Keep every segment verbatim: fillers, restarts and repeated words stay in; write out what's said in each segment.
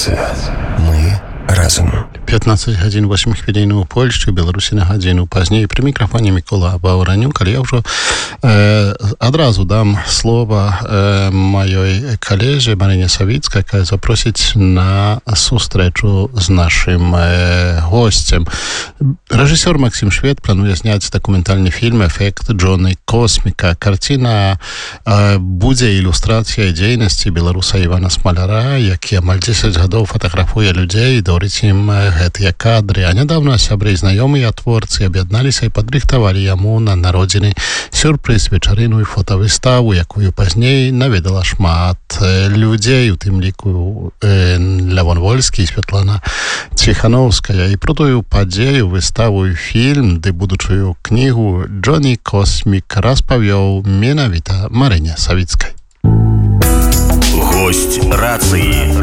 Радыёстанцыя. Мы разам. пятнадцать гадзін восемь хвілін у Польшчы, Беларусі на гадзіну пазней. Пры мікрафоне Мікола Баўранюк, але я ўжо э, адразу дам слова э, маёй калезе Марыне Савіцкай, якая запросіць на сустрэчу з нашым э, госцем. Рэжысёр Максим Швед плануе зняць дакументальны фільм «Эфект Джоны Косміка». Карціна э, будзе ілюстрацыяй дзейнасці беларуса Івана Смаляра, які амаль дзесяць гадоў фатаграфуе людзей і дорыць ім гэтыя кадры. А нядаўна сябры і знаёмыя творцы аб'ядналіся і падрыхтавалі яму на народзіны сюрпрыз, вечарыну і фотавыставу, якую пазней наведала шмат людзей, у тым ліку э, Лявон Вольскі і Святлана Ціхановская. І про тую падзею, выставу і фільм, ды будучую кнігу Джоні Космік распавёў менавіта Марыне Савіцкай. Гость рацыі.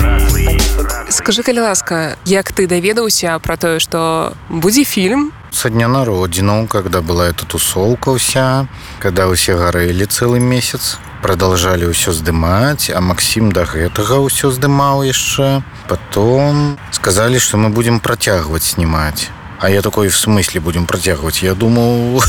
Скажи, калі ласка, як ты даведаўся про тое, што будзе фільм? Со дня народзінаў, когда была эта тусовка вся, когда ўсе гарэлі цэлы месяц, продолжали ўсё здымаць, а Максим до гэтага ўсё здымаў яшчэ. Потом сказали, что мы будем протягивать снимать. А я такой, в смысле будем протягивать? Я думал,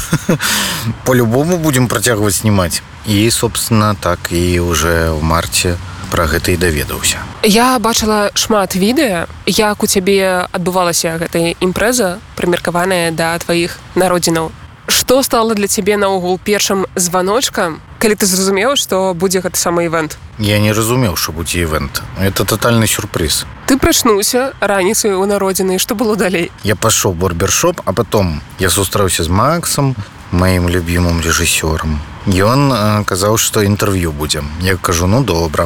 по-любому будем протягивать снимать. И, собственно, так и уже в марте про гэта і даведаўся. Я бачыла шмат відэа, як у цябе адбывалася гэтая імпрэза, прымеркаваная да тваіх народзінаў. Што стала для цябе наогул першым званочкам, калі ты зразумеў, што будзе гэты самы івэнт? Я не разумеў, што будзе івэнт. Это тотальны сюрприз. Ты прачнуўся раніцай у народзіны, што было далей? Я пашоў в барбершоп, а потом я сустрэўся з Максом, моим любимым режиссером. И он э, казаў, что интервью будем. Я кажу, ну добра.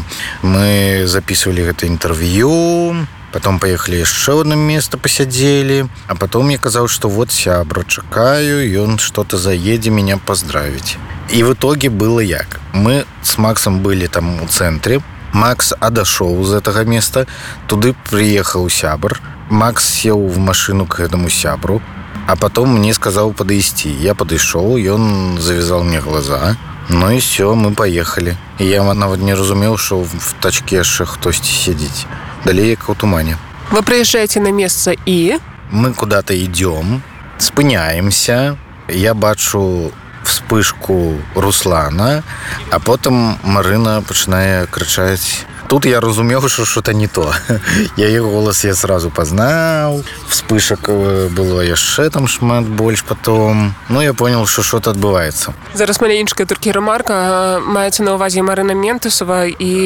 Мы записывали это интервью, потом поехали еще в одно место, посидели, а потом я казаў, что вот сябра чакаю, и он что-то заедет меня поздравить. И в итоге было як. Мы с Максом были там у центре. Макс адашоў з этого места, туды приехал сябр. Макс сел в машину к этому сябру. А потом мне сказал подойти. Я подошел, и он завязал мне глаза. Ну и все, мы поехали. И я нават не разумел, что в тачке яшчэ хтосьці сидит. Далее как у тумане. Вы приезжаете на место и? Мы куда-то идем, спыняемся. Я бачу вспышку Руслана, а потом Марына пачынае кричать. Тут я разумеў, что что-то не то. Я ее голос я сразу познал. Вспышек было яшчэ там шмат больш потом. Ну, я понял, что что-то отбывается. Зараз маленечкая толькі ремарка. Маецца на увазе Марына Ментусова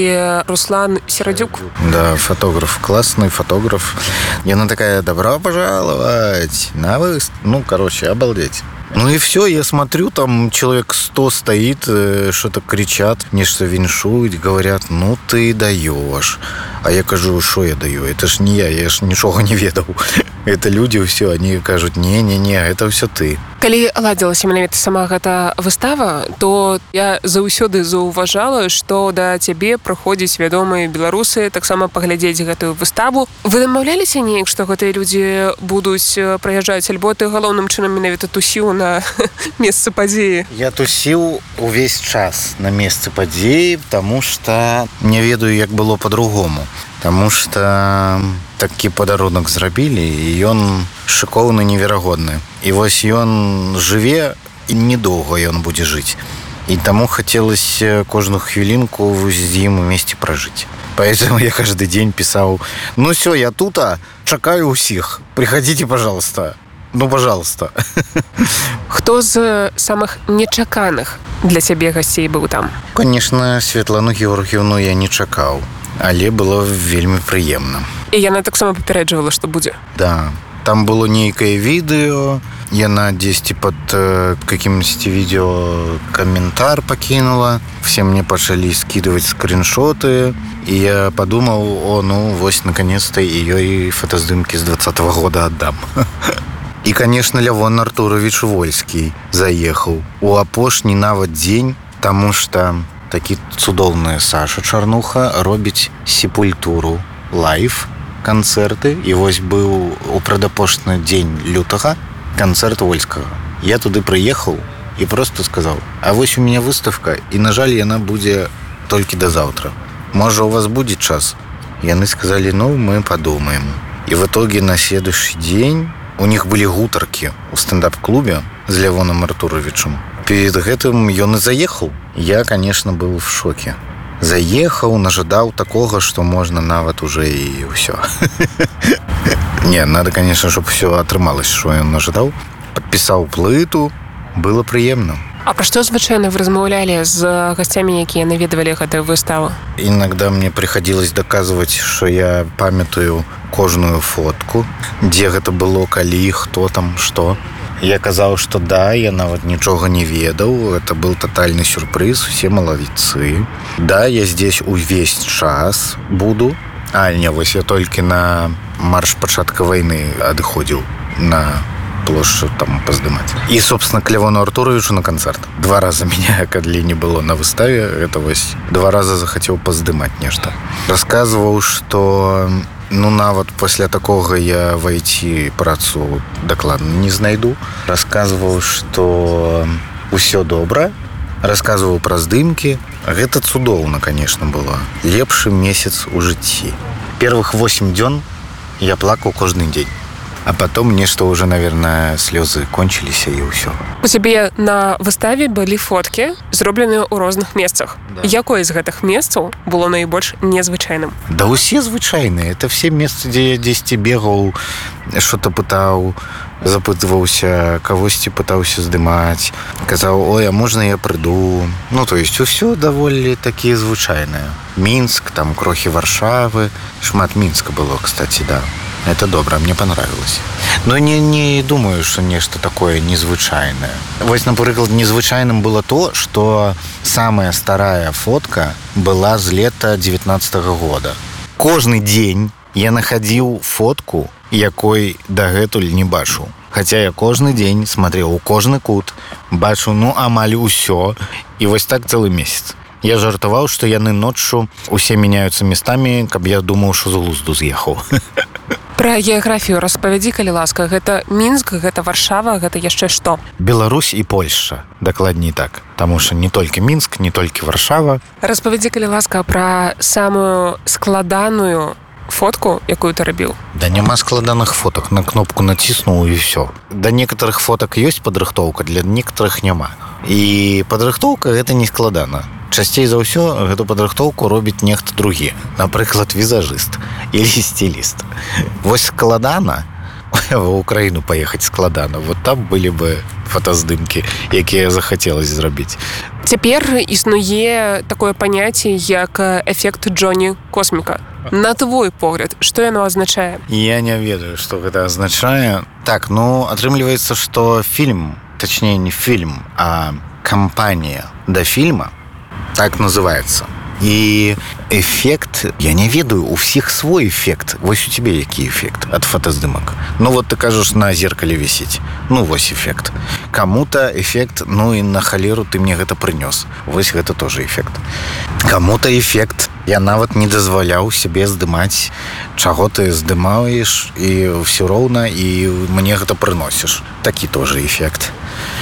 и Руслан Серадюк. Да, фотограф. Классный фотограф. И она такая, добро пожаловать. На вы... Ну, короче, обалдеть. Ну и все, я смотрю, там человек сто стоит, что-то кричат, нечто віншують, говорят, ну ты даешь. А я кажу, что я даю? Это ж не я, я ж нічога не ведаў. Это люди все, они кажут, не-не-не, это все ты. Калі ладзілася менавіта сама гэта выстава, то я заўсёды заўважала, што да цябе прыходзяць вядомыя беларусы таксама паглядзець гэтую выставу. Вы дамаўляліся неяк, што гэтыя людзі будуць прыязджаць, альбо ты галоўным чынам менавіта тусіў на месцы падзеі? Я тусіў увесь час на месцы падзеі, потому что не ведаю, як было по-другому. Потому что такі падарунак зрабілі, і ён шыкоўны, неверагодны. І вось ён жыве, і недоўга ён будзе жыць. І таму хацелось кожную хвілінку з ім вместе прожить. Поэтому я каждый день писал, ну все, я тут, а чакаю усіх, приходите, пожалуйста. Ну, пожалуйста. Хто з самых нечаканых для цябе гасцей быў там? Конечно, Святлану Георгіевну я не чакаў, але было вельмі прыемна. І яна таксама папярэджвала, што будзе? Да. Там было нейкае відэо, яна дзесьці пад э, каким-нибудь видео комментар покинула, все мне пачалі скидывать скриншоты, и я подумал, о, ну, вось, наконец-то ее фотоздымки с двадцатого года отдам. И, конечно, Лявон Артурович Вольскі заехаў у апошні нават дзень, тому что такі цудоўная Саша Чарнуха робіць сепультуру лайв канцэрты, і вось быў у прадапошні дзень лютага канцэрт Вольскага. Я туды прыехаў і просто сказаў, а вось у меня выставка, і, на жаль, яна будзе толькі да заўтра. Можа, у вас будзе час? яны сказалі, ну, мы подумаем. И в итоге на следующий день у них были гутарки у стендап-клубе с Левоном Артуровичем. Перед гэтым ён и заехал. Я, конечно, был в шоке. Заехал, нажидал такого, что можно нават уже и все. Не, надо, конечно, чтобы все отрымалось, что он нажидал. Подписал плыту, было приемно. А про что звычайно вы размаўлялі з гостями, якія наведвалі гэтую выставу? Иногда мне приходилось доказывать, что я памятаю кожную фотку, где гэта было, калі, хто там, что. Я казаў, что да, я нават нічога не ведаў, это был тотальный сюрприз, все молодцы. Да, я здесь увесь час буду. А, не, вось я только на марш пачатка войны адыходзіў на площадь там поздымать. И, собственно, к Левону Артуровичу на концерт. Два раза меня, калі не было на выставе, это вось два раза захотел поздымать нешта. Рассказывал, что ну, нават пасля такога я в ай ти працу дакладна не знайду. Рассказывал, что ўсё добра. Рассказывал про здымки. Гэта цудоўна, конечно, было. Лепшы месяц у жыцці. Первых восемь дзён я плакаў кожны дзень. А потом нешта уже, наверное, слезы кончились, и ўсё. У цябе на выставе былі фоткі, зробленыя ў розных месцах. Да. Якое з гэтых месцаў было найбольш незвычайным? Да усе звычайныя. Это все месцы, дзе я дзесьці бегаў, что-то пытаў, запытываўся, кагосьці пытаўся здымаць. Казаў, ой, а можна я прыйду? Ну, то есть, усё даволі такія звычайныя. Мінск, там, крохі Варшавы. Шмат Мінска было, кстати, да. Это добро, мне понравилось. Но не, не думаю, что нечто такое незвычайное. Вот, например, незвычайным было то, что самая старая фотка была с лета девятнадцатого года. Каждый день я находил фотку, якой дагэтуль не бачу. Хотя я каждый день смотрел у каждый кут, бачу, ну, амаль усё. И вот так целый месяц. Я жартовал, что яны ночью усе меняются местами, каб я думал, что з глузду з'ехаў. Пра геаграфію распавядзі, калі ласка. Гэта Мінск, гэта Варшава, гэта яшчэ што? Беларусь і Польша, дакладней так. Таму што не толькі Мінск, не толькі Варшава. Распавядзі, калі ласка, пра самую складаную фотку, якую ты рабіў. Да няма складаных фоток. На кнопку націснуў і ўсё. Да некаторых фоток ёсць падрыхтоўка, для некаторых няма. І падрыхтоўка гэта не складана. Часцей за ўсё гэту падрыхтоўку робіць нехта другі. Напрыклад, візажыст или стиліст. Вось складана в Украіну паехаць складана. Вот там былі бы фотаздымкі, якія захацелось зрабіць. Цяпер існуе такое паняцце, як эфект Джоні Косміка. На твой погляд, што яно азначае? Я не ведаю, што гэта азначае. Так, ну, атрымліваецца, што фільм, точнее, не фільм, а кампанія да фільма так называется. И эффект, я не ведаю, у всех свой эффект. Вось у тебя який эффект от фотоздымок? Ну вот ты кажешь, на зеркале висеть. Ну вось эффект. Кому-то эффект, ну и на холеру ты мне гэта принес. Вось гэта тоже эффект. Кому-то эффект. Я нават не дазваляў себе здымаць, чаго ты здымаешь, и все роўна, и мне гэта приносишь. Такі тоже эффект.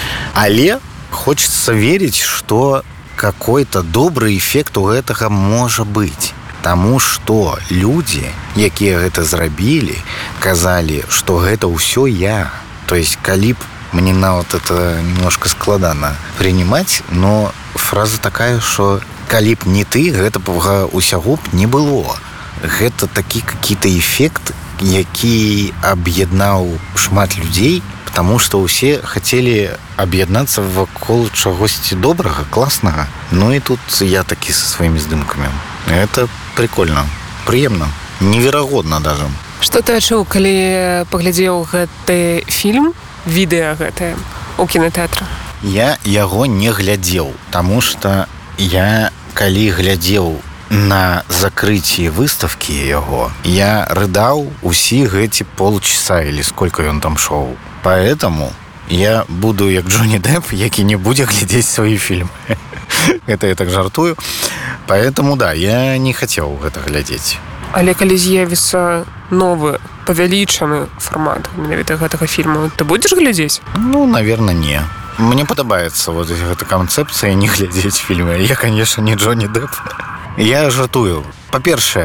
Але хочется верить, что какой-то добрый эффект у гэтага можа быць. Таму што людзі, якія гэта зрабілі, казалі, што гэта ўсё я. То есть, калі б мне нават это немножко складана принимать, но фраза такая, што калі б не ты, гэта б усяго б не было. Гэта такі какие-то эффект, які аб'яднаў шмат людзей, потому что усе хотели объединаться вокруг чагосьці добрага, класнага. Ну и тут я таки со своими здымками. Это прикольно, приемно, неверагодна даже. Што ты адчуў, калі паглядзеў гэты фільм, відэа гэтае у кінотэатры? Я яго не глядзеў, таму што я, калі глядзеў на закрытии выставки яго, я рыдаў усі гэти полчаса или сколько ён там шоу. Поэтому я буду як Джонни Депп, які не будзе глядзець свои фильмы. Это я так жартую. Поэтому, да, я не хотел гэта глядзець. Але калі з'явіцца новы, павялічаны формат менавіта гэтага фільму, ты будзеш глядзець? Ну, наверное, не. Мне падабаецца вот эта концепция не глядзець фильмы. Я, конечно, не Джонни Депп. Я жартую. Па-першае,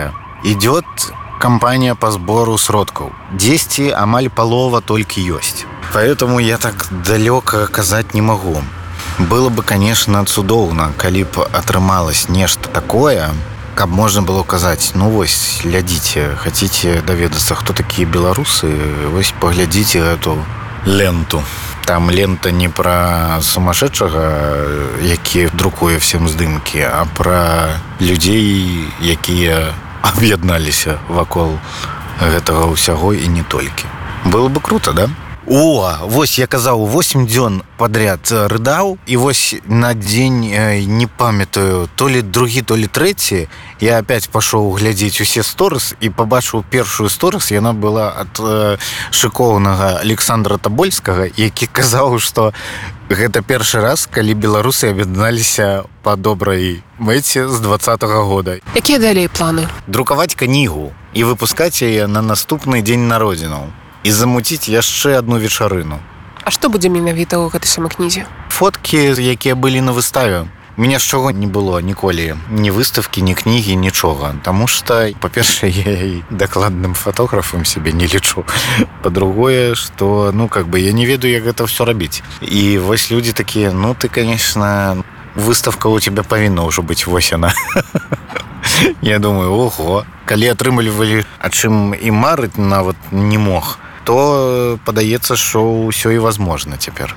идет кампания по сбору сродкаў. Дзесьці амаль палова толькі ёсць. Поэтому я так далёка казаць не магу. Было бы, конечно, цудоўна, калі б атрымалось нешта такое, каб можна было казаць, ну вось, глядзіце, хаціце даведацца, хто такія беларусы, вось паглядзіце эту ленту. Там лента не пра сумасшедшага, які друкуе всем здымкі, а пра людзей, якія аб'ядналіся вакол гэтага ўсяго і не толькі. Было бы круто, да? О, вось я казаў, восемь дзён падряд рыдаў, і вось на дзень, не памятаю, то ли другі, то ли трэці, я опять пашоў глядзець усе сторыс і пабачыў першую сторыс, яна была ад э, шыкоўнага Александра Табольскага, які казаў, што гэта першы раз, калі беларусы аб'ядналіся па добрай мэце з двадцатага года. Якія далей планы? Друкаваць кнігу і выпускаць яе на наступны дзень народзінаў. І замуціць яшчэ одну вечарыну. А што будзе менавіта ў гэтай самай кнізе? Фоткі, якія былі на выставе. У мяне ж чаго не было ніколі. Ні выставкі, ні кнігі, нічога. Таму што, па-першае, я дакладным фотографам сябе не лічу. Па-другое, што, ну, как бы, я не ведаю, як гэта ўсё рабіць. І вось людзі такія, ну, ты, конечно, выставка у тебя павінна ўжо быць, вось яна. Я думаю, ого. Калі атрымлівалі, а чым і марыць нават не мог, то падаецца, што ўсё і возможно цяпер.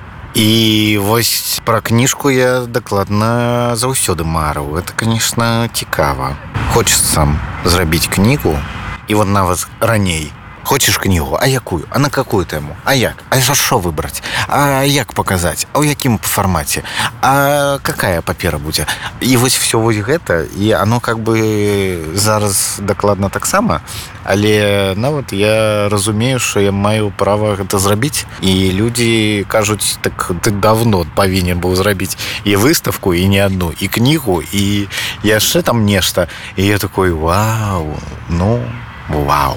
І вось пра кніжку я дакладна заўсёды марыў. Это, конечно, цікава. Хочется зрабіць кнігу, і вот нават раней. Хочешь кнігу? А якую? А на какую тему? А як? А за што выбраць? А як паказаць? А ў якім фармаце? А какая папера будзе? І вось все вось гэта, і оно как бы зараз дакладна таксама, але нават я разумею, што я маю права гэта зрабіць, і людзі кажуць, так ты давно павінен быў зрабіць і выставку, і не адну, і кнігу, і яшчэ там нешта. І я такой, вау, ну, вау.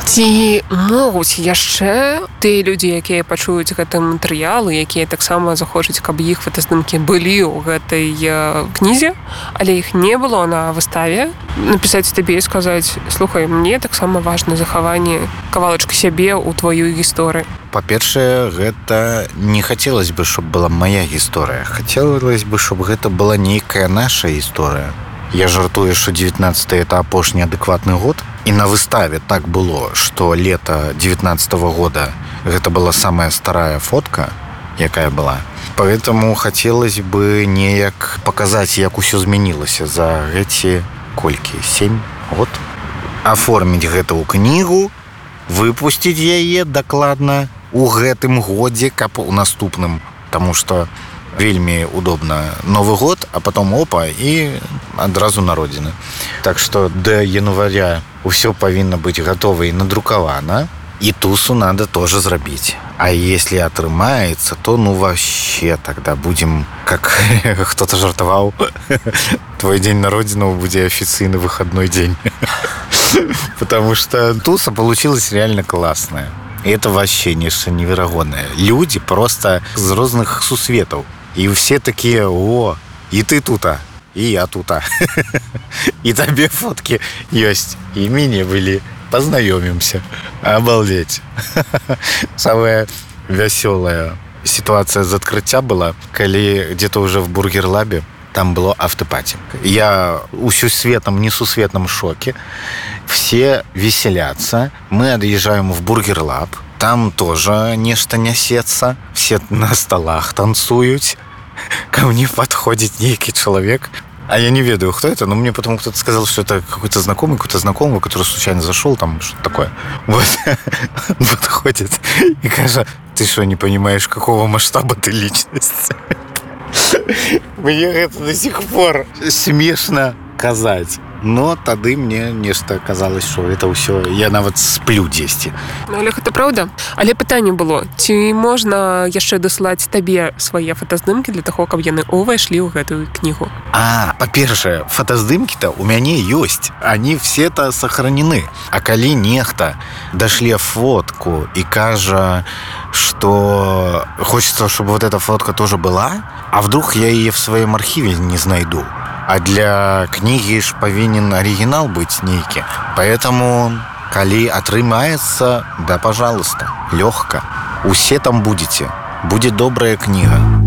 Ці могуць яшчэ тыя людзі, якія пачуюць гэты матэрыял, якія таксама захочуць, каб іх фотаздымкі былі ў гэтай кнізе, але іх не было на выставе, напісаць табе і сказаць, слухай, мне таксама важна захаванне кавалачка сябе ў твою гісторыю. Па-першае, гэта не хацелось бы, щоб была моя гісторыя. Хацелось бы, щоб гэта была нейкая наша гісторыя. Я жартую, што девятнадцатый это апошні адэкватны год, і на выставе так было, што лета девятнадцатого года гэта была самая старая фотка, якая была. Поэтому хацелось бы неяк паказаць, як усё змянілася за гэці колькі, сем год. Аформіць гэта ў кнігу, выпусціць яе дакладна у гэтым годзе, каб у наступным, таму што вельмі удобна Новы год, а потом опа, і адразу народзіны. Так што да января ўсё павінна быць гатова і надрукавана, і тусу надо тоже зрабіць. А если атрымаецца, то ну вообще тогда будем, как кто-то жартаваў, твой день народзінаў будзе афіцыйны выходной день. Потому что туса получилась реально классная. И это вообще нечто неверагоднае. Люди просто з розных сусветаў. И все такие, о, и ты тута, и я тута. И табе фотки есть. И мне были, познаёмимся. Обалдеть. Самая вясёлая ситуация з адкрыцця была, калі где-то уже в Бургер-лабе там было автопати. Я у сусветном, несусветном шоке. Все веселятся. Мы отъезжаем в Бургер-лаб. Там тоже нечто несется. Все на столах танцуют. Ко мне подходит некий человек. А я не ведаю, кто это, но мне потом кто-то сказал, что это какой-то знакомый, какой-то знакомый, который случайно зашел, там что-то такое. Вот. Он подходит и говорит, ты что, не понимаешь, какого масштаба ты личность? Мне это до сих пор смешно казаць. Но тады мне нешта казалось, што это ўсё, я нават сплю дзесьці. Ну, але гэта праўда. Але пытанне было, ці можна яшчэ дасылаць табе свае фотаздымкі для таго, каб яны увайшлі ў гэтую кнігу? А, па-першае, фотаздымкі-то у мяне ёсць. Они все-то сохранены. А калі нехта дашле фотку і кажа, что хочется, чтобы вот эта фотка тоже была, а вдруг я ее в своем архиве не знайду. А для кнігі ж павінен арыгінал быць нейкі. Поэтому, калі атрымаецца, да, пожалуйста, лёгка. Усе там будзеце. Будзе добрая кніга.